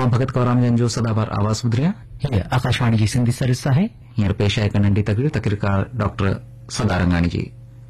तव्हां भगत कौराम जन जो सदाबार आवाज़ ॿुधिया। हीअ आकाशवाणी जी सिंधी सर्विस आहे। हींअर पेश आहे हिकु नंढी तकरीकार डॉक्टर सदा रंगाणी जी।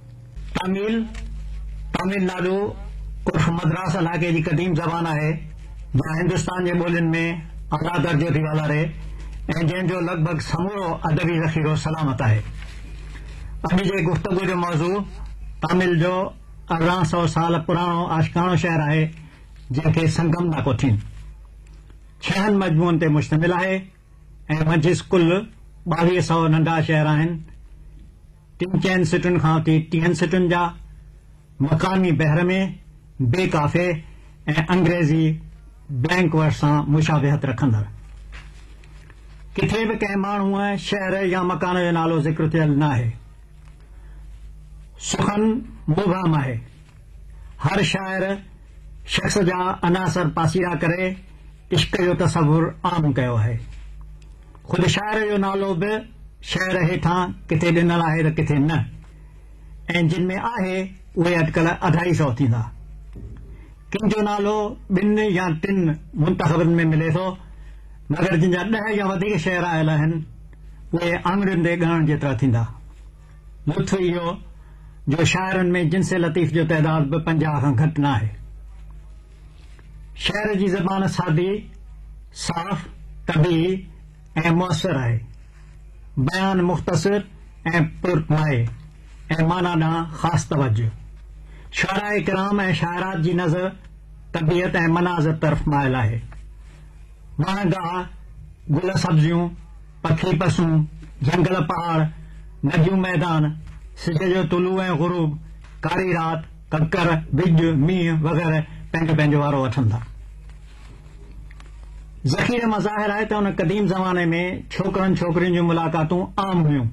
तमिलनाडु उर्फ मद्रास इलाके जी क़दीम ज़बान आहे जंहिं हिंदुस्तान जे ॿोलियुनि में आला दर्जो थी वालारे ऐं जंहिंजो लॻभॻि समूरो अदबी ज़ख़ीरो सलामत आहे। अॼु जे गुफ़्तगू जो मौज़ू तमिल जो 1800 साल पुराणो आशिकाणो शहर आहे जंहिंखे संगम नाकोथीन 6 मजमूअनि ते मुश्तमिल आहे ऐं मंझिस कुल 2200 नंढा शहर आहिनि। 3 सिटुनि खां वठी 30 सिटुनि जा मकामी बहर में बेकाफ़े ऐं अंग्रेज़ी ब्लैंक वर्ड सां मुशाबिहत रखंदड़। किथे बि कंहिं माण्हूअ शहर या मकान जो नालो ज़िक्र थियल न आहे। सुखन मुबहम आहे। हर शाइर शख़्स जा अनासर पासीरा करे इश्क जो तसवुर आम कयो आहे। ख़ुदि शाइर जो नालो बि शहर हेठां किथे ॾिनल आहे त किथे न, ऐं जिन में आहे उहे अॼुकल्ह 250 थींदा। किन जो नालो 2 या 3 मुंतख़बनि में मिले थो, मगर जिन जा 10 या वधीक शहर आयल आहिनि उहे आङुरियुनि ते ॻणण जेतिरा थींदा। लुत्फ़ इहो जो शाइरनि में जिन्स लतीफ़ जो तइदाद बि 50 खां घटि न आहे। शहर जी ज़बान सादी, साफ़, तबी ऐं मुअस्सर आहे। बयान मुख़्तसिर ऐं पुरमाए ऐं माना ॾांहुं ख़ासि तवज्जो। शुअराए किराम ऐं शाइरात जी नज़र तबीयत ऐं मनाज़र तरफ़ माइल आहे। वण गाह, गुल सब्जियूं, पखी पसूं, झंगल पहाड़, नदियूं मैदान, सिज जो तुलू ऐं ग़ुरूब, कारी रात, ककर, बिज, मींहुं वग़ैरह पंहिंजो पंहिंजो वारो वठनि था। ज़ख़ीरे मां ज़ाहिर आहे त उन क़दीम ज़माने में छोकिरनि छोकिरियुनि जूं मुलाक़ातूं आम हुयूं।